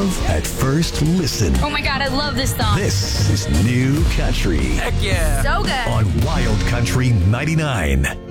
Love at first listen. Oh my God, I love this song. This is New Country Heck yeah. So good. on Wild Country 99.